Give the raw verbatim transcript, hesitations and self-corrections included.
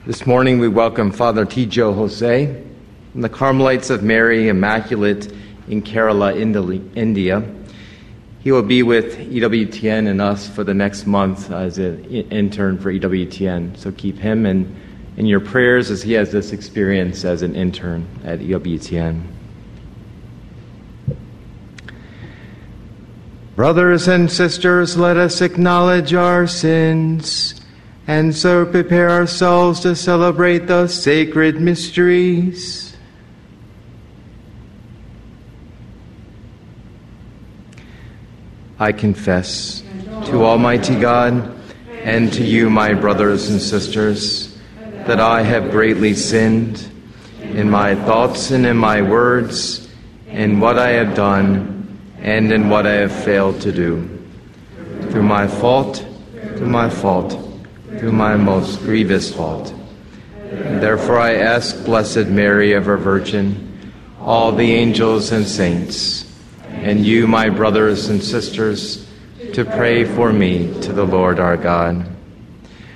This morning we welcome Father Tijo Jose from the Carmelites of Mary Immaculate in Kerala, India. He will be with E W T N and us for the next month as an intern for E W T N. So keep him in, in your prayers as he has this experience as an intern at E W T N. Brothers and sisters, let us acknowledge our sins and so prepare ourselves to celebrate the sacred mysteries. I confess to Almighty God and to you, my brothers and sisters, that I have greatly sinned in my thoughts and in my words, in what I have done and in what I have failed to do. Through my fault, through my fault, through my most grievous fault. And therefore I ask Blessed Mary, ever Virgin, all the angels and saints, and you, my brothers and sisters, to pray for me to the Lord our God.